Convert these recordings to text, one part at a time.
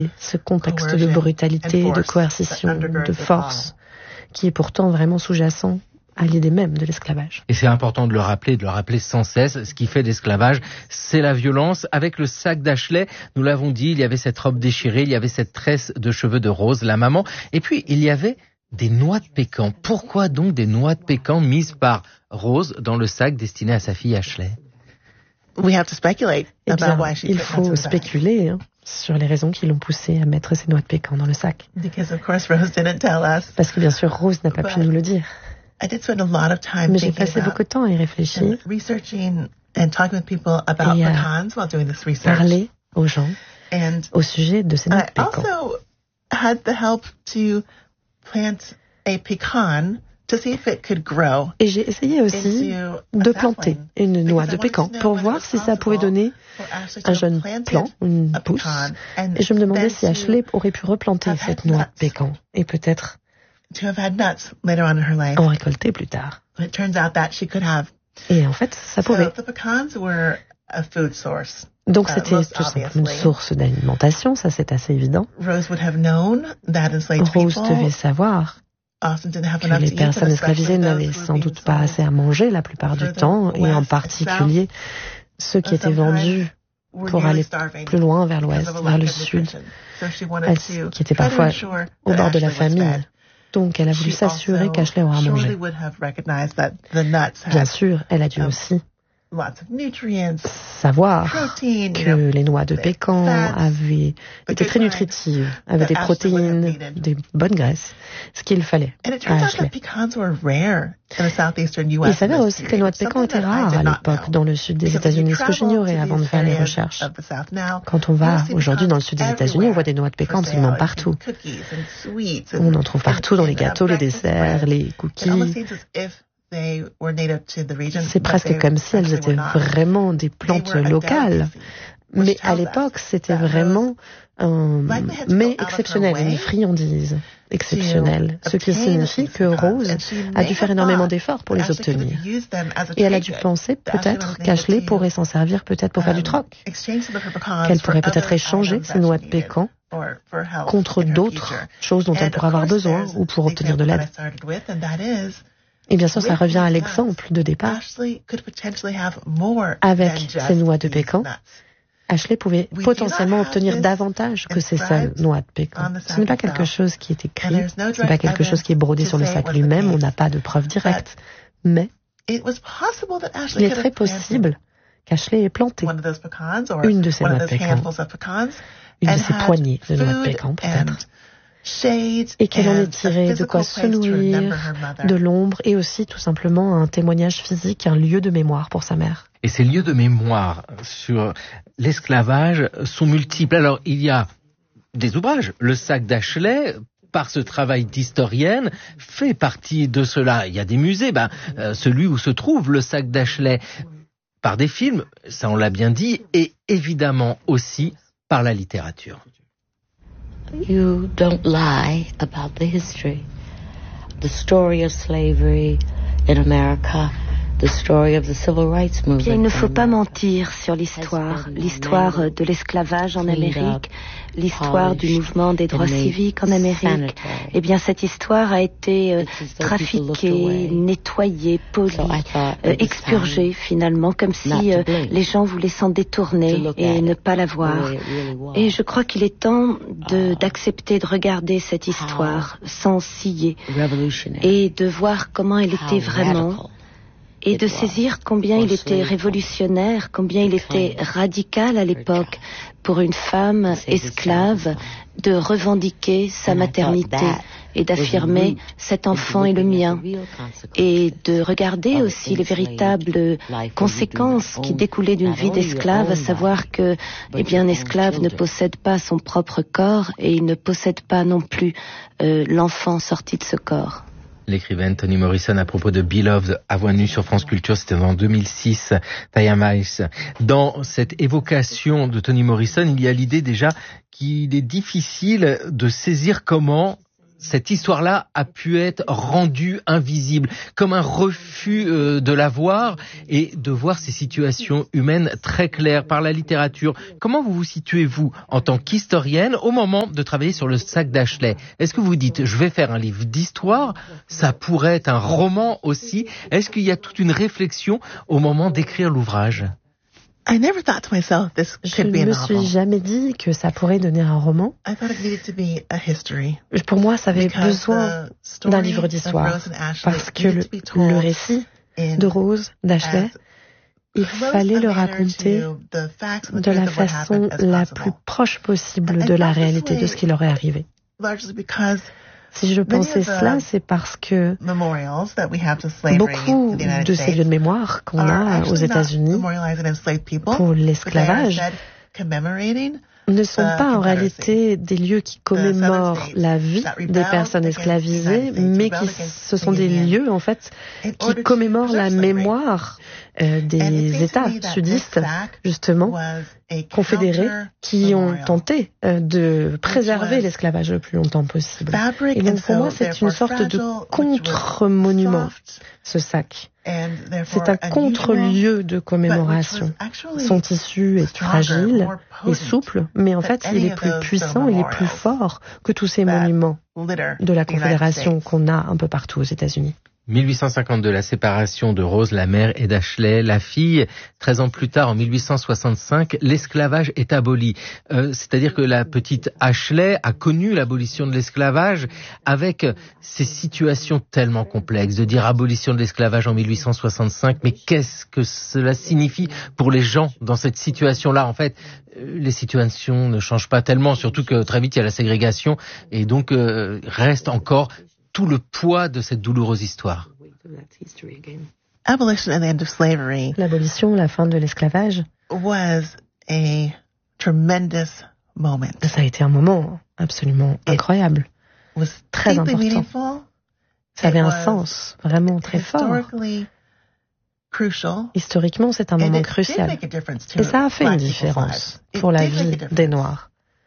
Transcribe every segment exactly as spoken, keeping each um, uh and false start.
ce contexte de brutalité, de coercition, de force, qui est pourtant vraiment sous-jacent à l'idée même de l'esclavage. Et c'est important de le rappeler, de le rappeler sans cesse. Ce qui fait l'esclavage, c'est la violence. Avec le sac d'Ashley, nous l'avons dit, il y avait cette robe déchirée, il y avait cette tresse de cheveux de Rose, la maman. Et puis, il y avait des noix de pécan. Pourquoi donc des noix de pécan mises par Rose dans le sac destiné à sa fille Ashley? We have to speculate eh bien, about why she il faut spéculer hein, sur les raisons qui l'ont poussée à mettre ces noix de pécan dans le sac. Because of course Rose didn't tell us. Parce que bien sûr, Rose n'a pas pu nous le dire. I did spend a lot of time Mais j'ai passé beaucoup de temps à y réfléchir researching and talking with people about et à pecans while doing this research. Parler aux gens and au sujet de ces noix de pécan. I also had the help to plant a pecan to see if it could grow. Et j'ai essayé aussi de planter une noix de pécan pour voir si ça pouvait donner un jeune plant, une pousse. Et je me demandais si Ashley aurait pu replanter cette noix de pécan et peut-être en récolter plus tard. Et en fait, ça pouvait. Donc c'était tout simplement une source d'alimentation, ça c'est assez évident. Rose devait savoir que les personnes esclavisées n'avaient sans doute pas assez à manger la plupart du temps, et en particulier ceux qui étaient vendus pour aller plus loin vers l'ouest, vers le sud, qui étaient parfois au bord de la famine. Donc elle a voulu s'assurer qu'Ashley aura mangé. Bien sûr, elle a dû aussi savoir que les noix de pécan avaient été très nutritives, avaient des protéines, des bonnes graisses, ce qu'il fallait à Ashley. Il s'avère aussi que les noix de pécan étaient rares à l'époque dans le sud des États-Unis, ce que j'ignorais avant de faire les recherches. Quand on va aujourd'hui dans le sud des États-Unis, on voit des noix de pécan absolument partout. On en trouve partout dans les gâteaux, les desserts, les cookies. C'est presque comme si elles étaient vraiment des plantes locales. Mais à l'époque, c'était vraiment un mets exceptionnel, une friandise exceptionnelle. Ce qui signifie que Rose a dû faire énormément d'efforts pour les obtenir. Et elle a dû penser peut-être qu'Ashley pourrait s'en servir peut-être pour faire du troc. Qu'elle pourrait peut-être échanger ses noix de pécan contre d'autres choses dont elle pourrait avoir besoin ou pour obtenir de l'aide. Et bien sûr, ça revient à l'exemple de départ. Avec ces noix de pécan, Ashley pouvait potentiellement obtenir davantage que ces seules noix de pécan. Ce n'est pas quelque chose qui est écrit, ce n'est pas quelque chose qui est brodé sur le sac lui-même, on n'a pas de preuves directes. Mais il est très possible qu'Ashley ait planté une de ces noix de pécan, une de ces poignées de noix de pécan peut-être. Et qu'elle en ait tiré de quoi se nourrir, de l'ombre et aussi tout simplement un témoignage physique, un lieu de mémoire pour sa mère. Et ces lieux de mémoire sur l'esclavage sont multiples. Alors il y a des ouvrages, le sac d'Ashley, par ce travail d'historienne, fait partie de cela. Il y a des musées, ben, euh, celui où se trouve le sac d'Ashley, par des films, ça on l'a bien dit, et évidemment aussi par la littérature. You don't lie about the history, the story of slavery in America, the story of the civil rights movement. Bien, il ne faut pas mentir sur l'histoire, l'histoire de l'esclavage en Amérique, l'histoire du mouvement des droits civiques en Amérique. Eh bien, cette histoire a été euh, trafiquée, nettoyée, polie, euh, expurgée finalement, comme si euh, les gens voulaient s'en détourner et ne pas la voir. Et je crois qu'il est temps de, d'accepter de regarder cette histoire sans scier et de voir comment elle était vraiment. Et de saisir combien il était révolutionnaire, combien il était radical à l'époque pour une femme esclave de revendiquer sa maternité et d'affirmer « cet enfant est le mien » et de regarder aussi les véritables conséquences qui découlaient d'une vie d'esclave, à savoir que eh bien, un esclave ne possède pas son propre corps et il ne possède pas non plus euh, l'enfant sorti de ce corps. L'écrivaine Toni Morrison à propos de Beloved à Voix Nue sur France Culture, c'était en deux mille six, Taya Mice. Dans cette évocation de Toni Morrison, il y a l'idée déjà qu'il est difficile de saisir comment cette histoire-là a pu être rendue invisible, comme un refus euh, de la voir et de voir ces situations humaines très claires par la littérature. Comment vous vous situez-vous en tant qu'historienne au moment de travailler sur le sac d'Ashley? Est-ce que vous dites, je vais faire un livre d'histoire, ça pourrait être un roman aussi? Est-ce qu'il y a toute une réflexion au moment d'écrire l'ouvrage? I never thought to myself this Je could be ne a me novel. suis jamais dit que ça pourrait donner un roman. I thought it needed to be a history. Pour moi, ça avait Because besoin the story d'un livre of d'histoire. Rose and Ashley Parce que le, needed to be told le récit in de Rose, d'Ashley, as il close fallait a le manner raconter to the facts and the de la truth of what façon happened as la possible. plus proche possible And de la not this réalité, de way, ce qui leur est arrivé. largely because Si je many pensais of the cela, c'est parce que memorials that we have to slavery beaucoup in the United de ces lieux States de mémoire qu'on are a aux actually not États-Unis memorializing enslaved people, pour but they are l'esclavage instead commemorating ne sont the pas en Confederacy. réalité des lieux qui commémorent States la vie that des rebelled personnes against the esclavisées, United States, mais qui rebelled against ce sont the des Union lieux en fait in qui order to commémorent la preserve slavery. mémoire euh, And it des seems to États me that sudistes, this fact justement, was a confédérés, qui ont counter-memorial. tenté euh, de préserver was l'esclavage le plus longtemps possible. Fabric, Et and donc pour moi, so c'est une therefore sorte de fragile, which was contre-monument, soft, ce sac. and therefore C'est un unusual, contre-lieu de but which commémoration. was actually Son tissu est stronger, fragile more et potent souple, mais en than fait, il any est of plus those puissant, il est plus memorials fort que tous ces that monuments litter de la the United Confédération States. qu'on a un peu partout aux États-Unis. mille huit cent cinquante-deux, la séparation de Rose, la mère, et d'Ashley, la fille. treize ans plus tard, en mille huit cent soixante-cinq, l'esclavage est aboli. Euh, c'est-à-dire que la petite Ashley a connu l'abolition de l'esclavage avec ces situations tellement complexes. De dire abolition de l'esclavage en mille huit cent soixante-cinq, mais qu'est-ce que cela signifie pour les gens dans cette situation-là? En fait, euh, les situations ne changent pas tellement, surtout que très vite il y a la ségrégation, et donc euh, reste encore tout le poids de cette douloureuse histoire. Abolition and the end of slavery L'abolition, la fin de l'esclavage, was a tremendous moment. ça a été un moment absolument incroyable, It was très deeply important. meaningful. Ça avait It un was sens vraiment très fort. historically crucial. Historiquement, c'est un And moment it did crucial. make a difference to Et ça a fait une Black people's différence lives. It pour la did make a vie difference. des Noirs.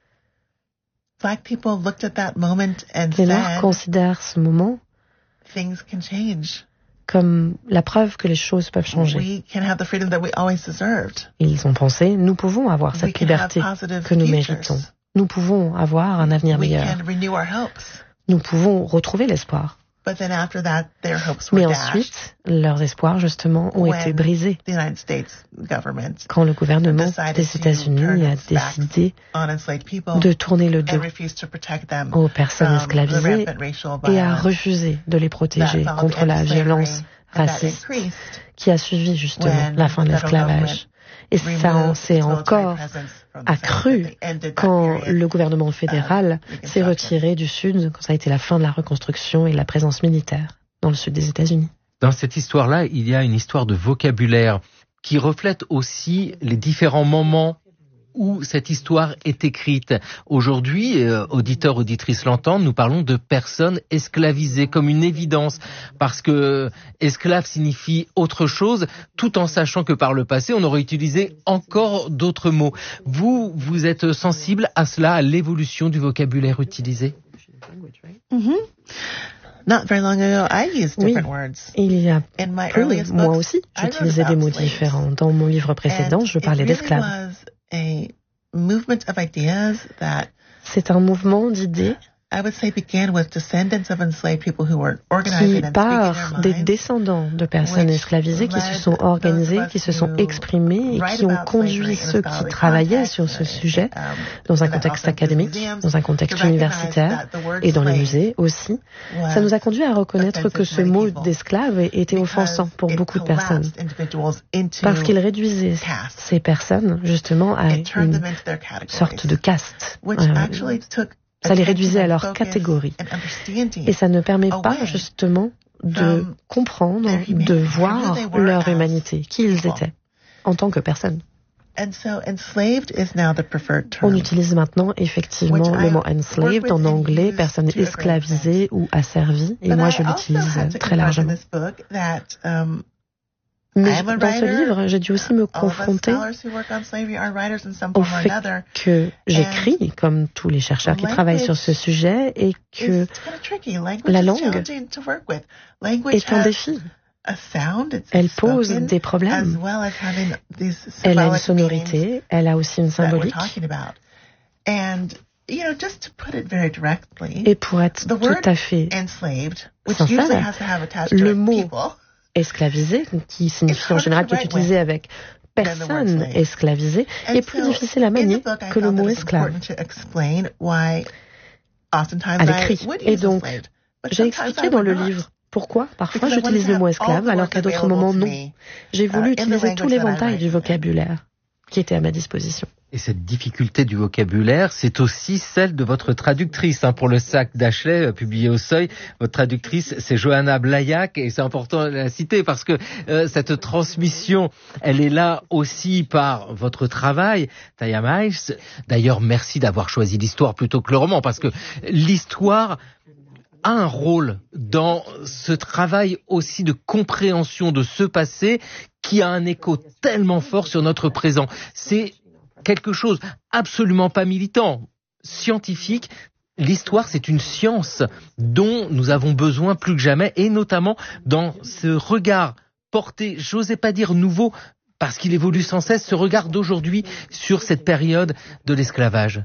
Black people looked at that moment and Les Noirs said, considèrent ce moment things can change. comme la preuve que les choses peuvent changer. We can have the freedom that we always deserved. Ils ont pensé, nous pouvons avoir We cette can have liberté positive que nous futures. méritons. Nous pouvons avoir un avenir We meilleur. can renew our hopes. Nous pouvons retrouver l'espoir. But then after that, their hopes were Mais dashed. ensuite, leurs espoirs, justement, ont When été brisés the United States government quand le gouvernement decided des to États-Unis turn a its back décidé on enslaved people de tourner le dos and refused to protect them aux personnes from the esclavisées rampant racial et a violence refusé de les that protéger followed contre the end la of slavery violence and that raciste increased qui a suivi justement when la fin de the federal l'esclavage. Et ça en removed s'est its military encore presence from the accru South. They ended that quand period. le gouvernement fédéral uh, s'est retiré du Sud, quand ça a été la fin de la reconstruction et de la présence militaire dans le Sud des États-Unis. Dans cette histoire-là, il y a une histoire de vocabulaire qui reflète aussi les différents moments où cette histoire est écrite. Aujourd'hui, euh, auditeurs, auditrices l'entendent, nous parlons de personnes esclavisées comme une évidence, parce que esclave signifie autre chose, tout en sachant que par le passé, on aurait utilisé encore d'autres mots. Vous, vous êtes sensible à cela, à l'évolution du vocabulaire utilisé? Mm-hmm. Not very long ago, I used Oui, different words. il y a In my peu, earliest moi books, aussi, I wrote j'utilisais des about mots slaves. différents. Dans mon livre précédent, And je parlais it really d'esclaves. was a movement of ideas that C'est un mouvement d'idées I would say began with descendants of enslaved people who were organizing qui and speaking part their des minds. descendants de personnes which esclavisées qui se led sont organisées, those of qui us se sont who exprimées et write qui ont about conduit slavery in a ceux qui scholarly travaillaient context, sur ce uh, sujet um, dans un and then contexte also in académique, museums, dans un contexte to recognize universitaire that the word et dans les slave musées aussi. was Ça nous a conduit à reconnaître que ce offensive to mot many people d'esclave était because offensant pour it beaucoup de personnes collapsed individuals into parce qu'il réduisait castes. ces personnes justement à It turned une them into their categories, sorte de caste. which Euh, actually took ça les attention réduisait à and leur focus catégorie. and understanding Et ça ne permet pas away justement de from comprendre, their humanity, de who voir they were leur as humanité, qui ils people. étaient en tant que personnes. And so enslaved is now the preferred term. On utilise maintenant effectivement Which le I mot work enslaved with en and anglais, use personne to a great esclavisée ou asservie, et But moi I je also l'utilise had to très confess in largement. this book that um, Mais dans ce livre, j'ai dû aussi me confronter au fait que j'écris comme tous les chercheurs qui travaillent sur ce sujet et que la langue est un défi. Elle pose des problèmes. Elle a une sonorité, elle a aussi une symbolique. Et pour être tout à fait sincère, le mot esclavisé, qui signifie en général, qui est utilisé avec personne esclavisée, est plus difficile à manier que le mot esclave à l'écrit. Et donc, j'ai expliqué dans le livre pourquoi parfois j'utilise le mot esclave alors qu'à d'autres moments non. J'ai voulu utiliser tout l'éventail du vocabulaire qui était à ma disposition. Et cette difficulté du vocabulaire, c'est aussi celle de votre traductrice. Hein, pour le sac d'Ashley, publié au Seuil, votre traductrice, c'est Johanna Blayac, et c'est important de la citer parce que euh, cette transmission, elle est là aussi par votre travail, Taya Miles. D'ailleurs, merci d'avoir choisi l'histoire plutôt que le roman, parce que l'histoire a un rôle dans ce travail aussi de compréhension de ce passé qui a un écho tellement fort sur notre présent. C'est quelque chose absolument pas militant, scientifique. L'histoire, c'est une science dont nous avons besoin plus que jamais, et notamment dans ce regard porté, j'osais pas dire nouveau, parce qu'il évolue sans cesse, ce regard d'aujourd'hui sur cette période de l'esclavage.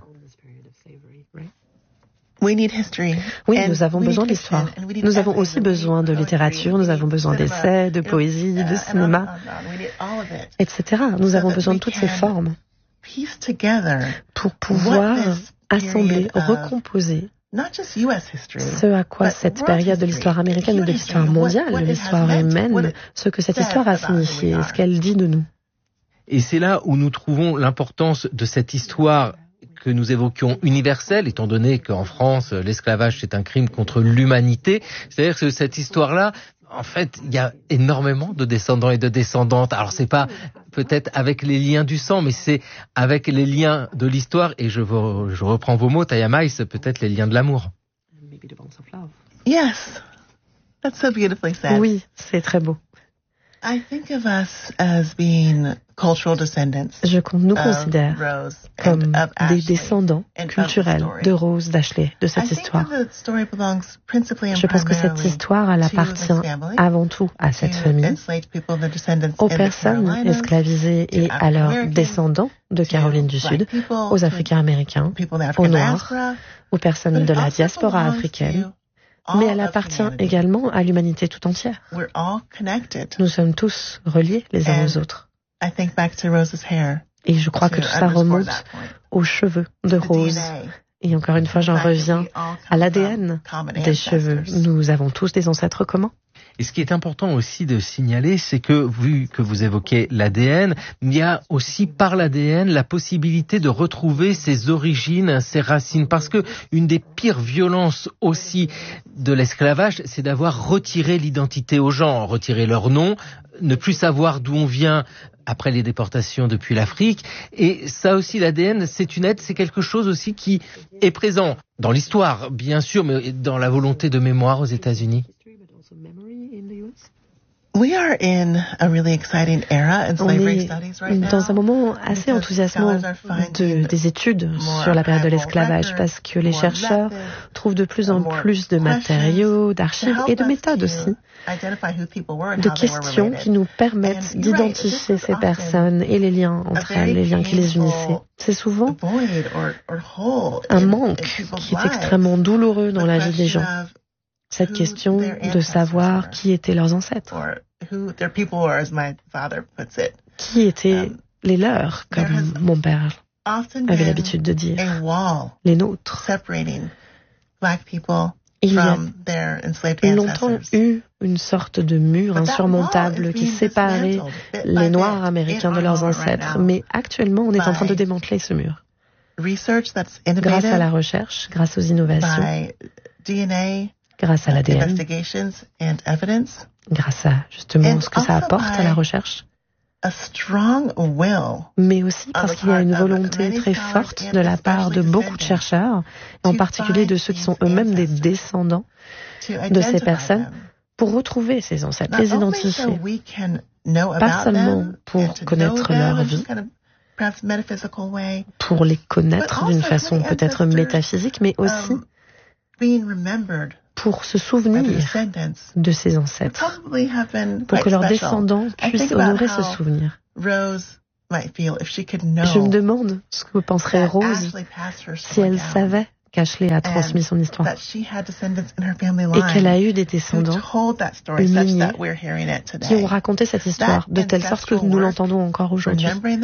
Oui, nous avons besoin d'histoire. Nous avons aussi besoin de littérature, nous avons besoin d'essais, de poésie, de cinéma, et cetera. Nous avons besoin de toutes ces formes pour pouvoir assembler, recomposer ce à quoi cette période de l'histoire américaine ou de l'histoire mondiale, de l'histoire humaine, ce que cette histoire a signifié, ce qu'elle dit de nous. Et c'est là où nous trouvons l'importance de cette histoire que nous évoquions universelle, étant donné qu'en France, l'esclavage, c'est un crime contre l'humanité. C'est-à-dire que cette histoire-là, en fait, il y a énormément de descendants et de descendantes. Alors, c'est pas peut-être avec les liens du sang, mais c'est avec les liens de l'histoire. Et je, vous, je reprends vos mots, Taya Miles, peut-être les liens de l'amour. Yes, that's so beautifully said. Oui, c'est très beau. I think of us as being cultural descendants. Je nous considère comme des descendants culturels de Rose, d'Ashley, de cette histoire. Je pense que cette histoire, elle appartient avant tout à cette famille, aux personnes esclavisées et à leurs descendants de Caroline du Sud, aux Africains américains, aux Noirs, aux personnes de la diaspora africaine. Mais elle appartient également à l'humanité tout entière. Nous sommes tous reliés les uns aux autres. Et je crois que tout ça remonte aux cheveux de Rose. Et encore une fois, j'en reviens à l'A D N des cheveux. Nous avons tous des ancêtres communs. Et ce qui est important aussi de signaler, c'est que, vu que vous évoquez l'A D N, il y a aussi par l'A D N la possibilité de retrouver ses origines, ses racines. Parce que une des pires violences aussi de l'esclavage, c'est d'avoir retiré l'identité aux gens, retirer leur nom, ne plus savoir d'où on vient après les déportations depuis l'Afrique. Et ça aussi, l'A D N, c'est une aide, c'est quelque chose aussi qui est présent dans l'histoire, bien sûr, mais dans la volonté de mémoire aux États-Unis. We are in a really exciting era in slavery studies right now. Dans un moment assez enthousiasmant de, des études sur la période de l'esclavage, parce que les chercheurs trouvent de plus en plus de matériaux, d'archives et de méthodes aussi, de questions qui nous permettent d'identifier ces personnes et les liens entre elles, les liens qui les unissaient. C'est souvent un manque qui est extrêmement douloureux dans la vie des gens. Cette question de savoir qui étaient leurs ancêtres, qui étaient les leurs, comme mon père avait l'habitude de dire, les nôtres. Il y a longtemps eu une sorte de mur insurmontable qui séparait les Noirs américains de leurs ancêtres, mais actuellement on est en train de démanteler ce mur. Grâce à la recherche, grâce aux innovations, grâce à l'A D N, grâce à justement ce que ça apporte à la recherche, mais aussi parce qu'il y a une volonté très forte de la part de beaucoup de chercheurs, en particulier de ceux qui sont eux-mêmes des descendants de ces personnes, pour retrouver ces ancêtres, les identifier. pas seulement pour connaître leur vie, pour les connaître d'une façon peut-être métaphysique, mais aussi pour se souvenir de ses ancêtres, pour que leurs descendants puissent honorer ce souvenir. Je me demande ce que penserait Rose si elle savait qu'Ashley a transmis son histoire et qu'elle a eu des descendants, une lignée, qui ont raconté cette histoire de telle sorte que nous l'entendons encore aujourd'hui.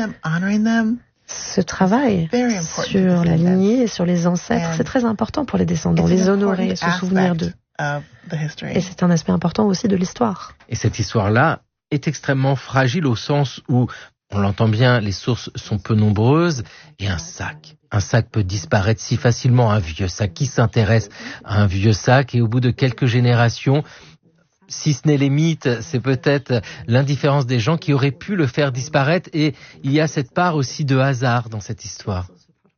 Ce travail sur la lignée et sur les ancêtres, c'est très important pour les descendants, les honorer et se souvenir d'eux. Et c'est un aspect important aussi de l'histoire. Et cette histoire-là est extrêmement fragile au sens où, on l'entend bien, les sources sont peu nombreuses et un sac. Un sac peut disparaître si facilement, un vieux sac. Qui s'intéresse à un vieux sac? Et au bout de quelques générations, si ce n'est les mythes, c'est peut-être l'indifférence des gens qui auraient pu le faire disparaître. Et il y a cette part aussi de hasard dans cette histoire.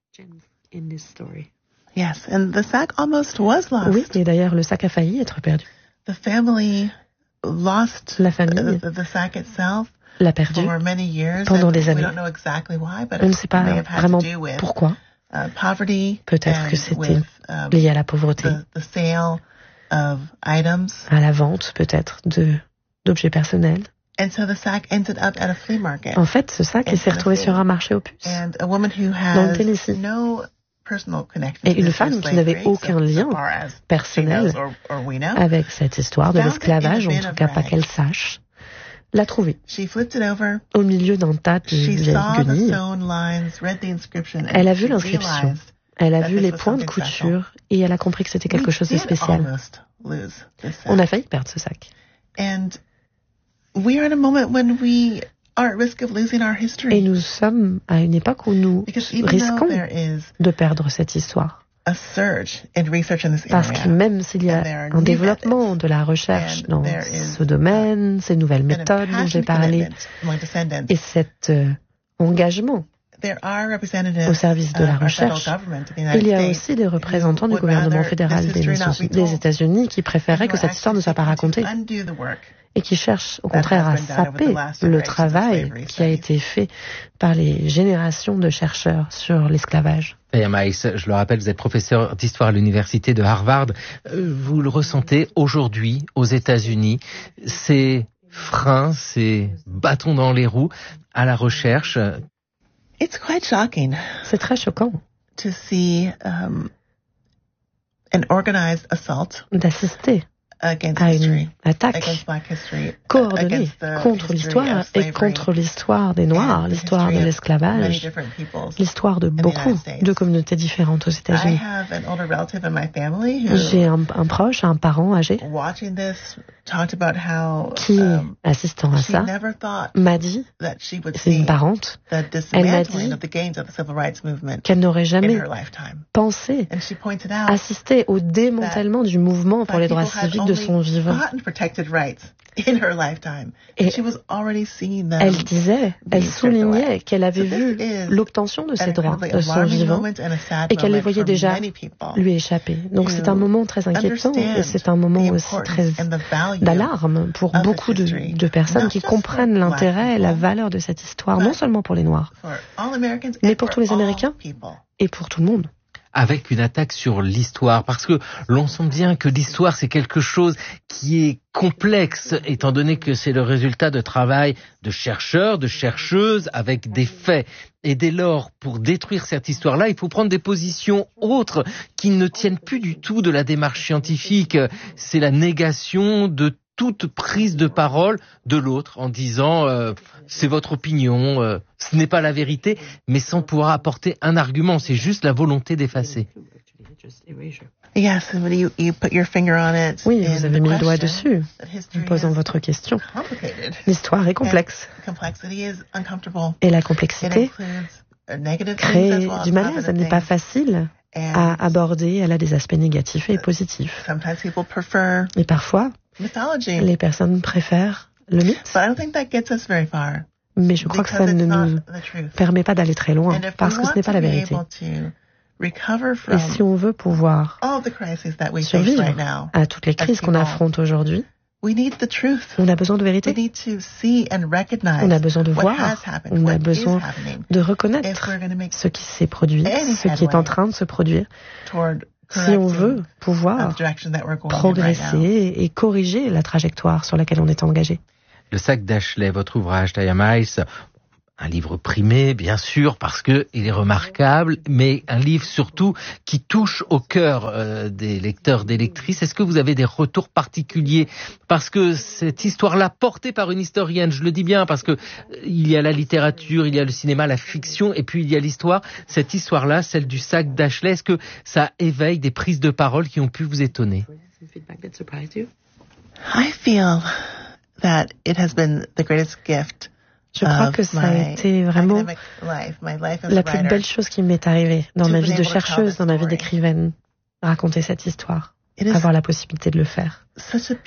Yes, and the sack almost was lost. Oui, et d'ailleurs, le sac a failli être perdu. The family lost La famille the, the sack itself l'a perdu for many years, pendant and des we années. don't know exactly why, but On ne sait pas it may have had vraiment to do with, pourquoi. Uh, poverty, Peut-être que and c'était with, um, lié à la pauvreté, the, the sale of items. à la vente peut-être de d'objets personnels. And so the sack ended up at a flea market. En fait, ce sac il s'est retrouvé sur un marché aux puces. And a woman who Dans le has Tennessee. no personal connection Et to une this femme qui n'avait slavery, aucun so lien far as she personnel knows or, or we know, avec cette histoire de found it l'esclavage, in a en bin tout of cas pas rags. qu'elle sache, l'a trouvé She flipped it over. au milieu d'un tas de She vieilles saw the guenilles. sewn lines, read the inscription, and Elle a vu she l'inscription, realized elle a that vu this les was points de something special. couture et elle a compris que c'était quelque We chose de did spécial. almost lose this sack. On a failli perdre ce sac. And we are in a moment when we are at risk of losing our Et history. nous sommes à une époque où nous Because even though risquons there is de perdre cette histoire. a surge in research in this Parce que area, même s'il y and there a are un new développement methods, de la recherche and dans there is, ce domaine, ces nouvelles and a méthodes dont j'ai passion parlé, commitment among descendants, et cet euh, engagement there are representatives au service de la of our federal recherche, government in the United il y a States aussi des représentants who du would gouvernement rather fédéral this des, history not Nations- be des told, États-Unis qui préféraient and que who cette are histoire ne soit pas actually racontée seeking to undo the work et qui cherchent au that contraire has à been done over the saper last le generations of travail slavery qui a studies. été fait par les générations de chercheurs sur l'esclavage. Taya Mice, je le rappelle, vous êtes professeur d'histoire à l'université de Harvard. Euh, Vous le ressentez aujourd'hui aux États-Unis, ces freins, ces bâtons dans les roues à la recherche. It's quite shocking C'est très choquant to see um, an organized assault d'assister against à une history, attaque against Black history, coordonnée against the contre history l'histoire of et slavery, contre l'histoire des Noirs, and the l'histoire de history of many l'esclavage, different peoples. l'histoire de the beaucoup United States. de communautés différentes aux I États-Unis. have an older relative in my family who, J'ai un, un proche, un parent âgé watching this, talked about how qui, um, assistant à she ça, never thought m'a dit, that she would c'est see une parente, the Elle m'a dismantling dit of the gains of the civil rights movement qu'elle n'aurait in jamais her lifetime. pensé And she pointed out assister au démantèlement du mouvement pour Black les droits people had civiques de only son vivant. gotten protected rights in her lifetime. Et And she was already seeing them. Elle disait, elle being stripped soulignait away. qu'elle avait So vu this is l'obtention de an ses droits incredibly de son alarming vivant moment and a sad et qu'elle les moment voyait for déjà many people lui échapper. Donc c'est un moment très inquiétant et c'est un moment aussi très d'alarme pour beaucoup de, de personnes qui comprennent l'intérêt et la valeur de cette histoire, non seulement pour les Noirs, mais pour tous les Américains et pour tout le monde. Avec une attaque sur l'histoire, parce que l'on sent bien que l'histoire c'est quelque chose qui est complexe, étant donné que c'est le résultat de travail de chercheurs, de chercheuses, avec des faits. Et dès lors, pour détruire cette histoire-là, il faut prendre des positions autres qui ne tiennent plus du tout de la démarche scientifique. C'est la négation de toute prise de parole de l'autre en disant euh, c'est votre opinion, euh, ce n'est pas la vérité, mais sans pouvoir apporter un argument, c'est juste la volonté d'effacer. Yes, you, you put your finger on it. Oui, vous avez mis le doigt dessus en posant votre question. L'histoire est complexe. Et la complexité crée du malaise. Elle n'est pas facile à aborder. Elle a des aspects négatifs et positifs. Et parfois, les personnes préfèrent le mythe. Mais je crois que ça ne nous permet pas d'aller très loin, parce que ce n'est pas la vérité. Et si on veut pouvoir survivre à toutes les crises qu'on affronte aujourd'hui, We need the truth. On a besoin de vérité. We need to see and recognize on a besoin de what voir, has happened, on a what besoin is happening, de reconnaître if we're going to make ce qui s'est produit, any ce qui est en train de se produire. toward Si on veut correcting pouvoir the direction that we're going in right progresser now. et corriger la trajectoire sur laquelle on est engagé. Le sac d'Ashley, votre ouvrage, Taya Miles, un livre primé, bien sûr, parce que il est remarquable, mais un livre surtout qui touche au cœur euh, des lecteurs, des lectrices. Est-ce que vous avez des retours particuliers? Parce que cette histoire-là, portée par une historienne, je le dis bien, parce que euh, il y a la littérature, il y a le cinéma, la fiction, et puis il y a l'histoire. Cette histoire-là, celle du sac d'Ashley, est-ce que ça éveille des prises de parole qui ont pu vous étonner? I feel that it has been the greatest gift. Je crois que ça a été vraiment la plus belle chose qui m'est arrivée dans ma vie de chercheuse, dans ma vie d'écrivaine, raconter cette histoire, avoir la possibilité de le faire. C'est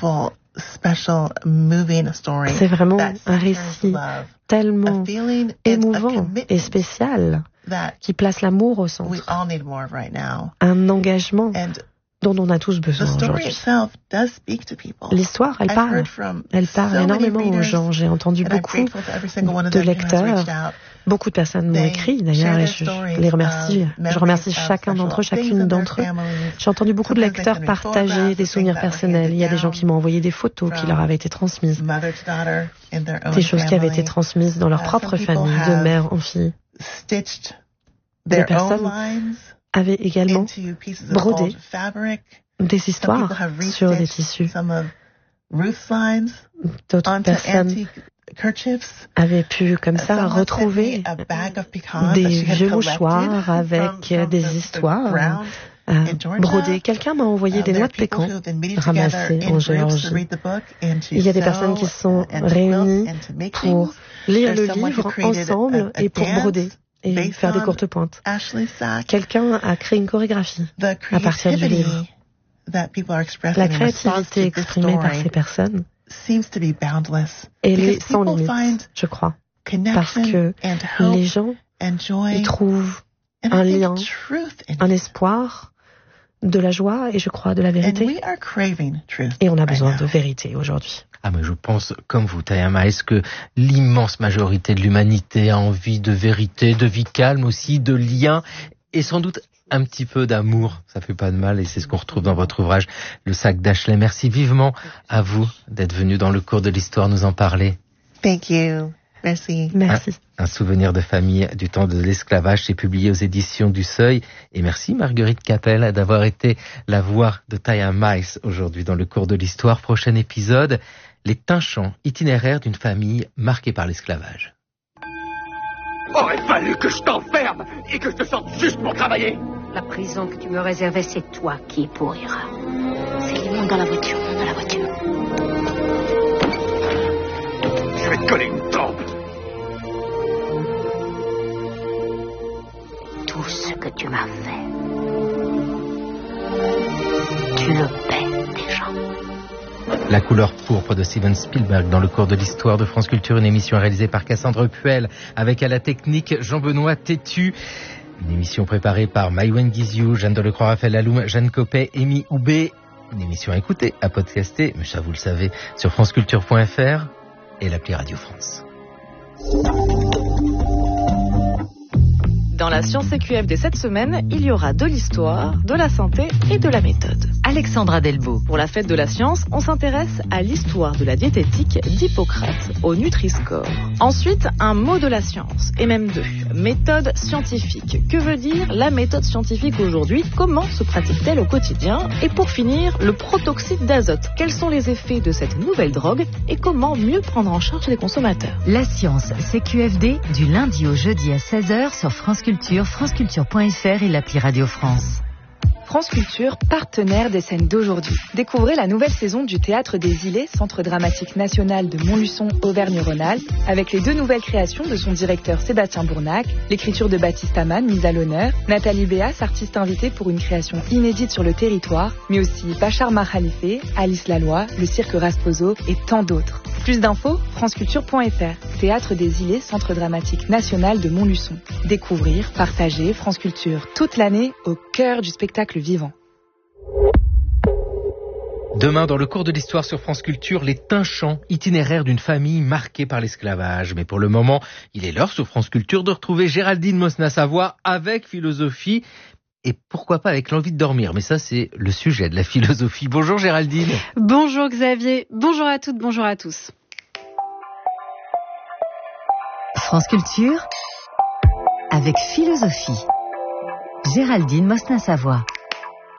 vraiment un récit tellement émouvant et spécial qui place l'amour au centre, un engagement dont on a tous besoin aujourd'hui. L'histoire, elle parle. Elle parle énormément aux gens. J'ai entendu beaucoup de lecteurs. Beaucoup de personnes m'ont écrit, d'ailleurs, et je, je les remercie. Je remercie chacun d'entre eux, chacune d'entre eux. J'ai entendu beaucoup de lecteurs partager des souvenirs personnels. Il y a des gens qui m'ont envoyé des photos qui leur avaient été transmises. Des choses qui avaient été transmises dans leur propre famille, de mère en fille. Des personnes avaient également brodé des histoires sur des tissus. D'autres personnes avaient pu, comme ça, retrouver des vieux mouchoirs avec des histoires euh, brodées. Quelqu'un m'a envoyé des noix de pécan ramassées en Géorgie. Il y a des personnes qui se sont réunies pour lire le livre ensemble et pour broder et faire des courtes pointes. Quelqu'un a créé une chorégraphie à partir du livre. La créativité exprimée par ces personnes, elle est sans limite, je crois, parce que les gens y trouvent un lien, un espoir, de la joie et je crois de la vérité. Et on a besoin de vérité aujourd'hui. Ah mais je pense, comme vous, Taya Miles, que l'immense majorité de l'humanité a envie de vérité, de vie calme aussi, de lien et sans doute un petit peu d'amour. Ça fait pas de mal et c'est ce qu'on retrouve dans votre ouvrage, Le sac d'Ashley. Merci vivement à vous d'être venu dans le cours de l'histoire nous en parler. Thank you. Merci. Merci. Un, un souvenir de famille du temps de l'esclavage, c'est publié aux éditions du Seuil. Et merci Marguerite Capel d'avoir été la voix de Taya Miles aujourd'hui dans le cours de l'histoire. Prochain épisode, les Tinchants, itinéraire d'une famille marquée par l'esclavage. Aurait fallu que je t'enferme et que je te sorte juste pour travailler. La prison que tu me réservais, c'est toi qui y pourriras. C'est les monte dans la voiture, monte dans la voiture. Je vais te coller une trompe. Tout ce que tu m'as fait, tu le paies déjà. La couleur pourpre de Steven Spielberg dans le cours de l'histoire de France Culture, une émission réalisée par Cassandre Puel avec à la technique Jean-Benoît Tétu. Une émission préparée par Maïwen Guiziou, Jeanne Delecroix, Raphaël Laloum, Jeanne Copet, Amy Houbé. Une émission à écouter, à podcaster, mais ça vous le savez, sur franceculture point f r et l'appli Radio France. Dans la Science C Q F D cette semaine, il y aura de l'histoire, de la santé et de la méthode. Alexandra Delbo. Pour la fête de la science, on s'intéresse à l'histoire de la diététique d'Hippocrate au Nutri-Score. Ensuite, un mot de la science, et même deux. Méthode scientifique. Que veut dire la méthode scientifique aujourd'hui? Comment se pratique-t-elle au quotidien? Et pour finir, le protoxyde d'azote. Quels sont les effets de cette nouvelle drogue et comment mieux prendre en charge les consommateurs? La science C Q F D du lundi au jeudi à seize heures sur France Culture, franceculture point f r et l'appli Radio France. France Culture, partenaire des scènes d'aujourd'hui. Découvrez la nouvelle saison du Théâtre des Îlets, Centre dramatique national de Montluçon, Auvergne-Rhône-Alpes, avec les deux nouvelles créations de son directeur Sébastien Bournac, l'écriture de Baptiste Amann, mise à l'honneur, Nathalie Béas, artiste invitée pour une création inédite sur le territoire, mais aussi Bachar Mahalife, Alice Laloy, le cirque Rasposo et tant d'autres. Plus d'infos, franceculture point f r. Théâtre des Îlets, Centre dramatique national de Montluçon. Découvrir, partager France Culture toute l'année au cœur du spectacle vivant. Demain, dans le cours de l'histoire sur France Culture, les Tinchants, itinéraire d'une famille marquée par l'esclavage. Mais pour le moment, il est l'heure sur France Culture de retrouver Géraldine Mosna-Savoie avec philosophie et pourquoi pas avec l'envie de dormir. Mais ça, c'est le sujet de la philosophie. Bonjour Géraldine. Bonjour Xavier, bonjour à toutes, bonjour à tous. France Culture avec philosophie. Géraldine Mosna-Savoie.